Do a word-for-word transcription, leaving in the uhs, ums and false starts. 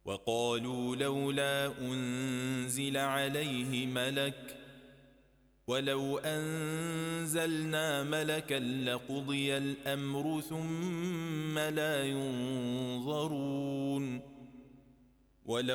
وقالوا لولا أنزل عليه ملك ولو أنزلنا ملكا لقضي الأمر ثم لا ينظرون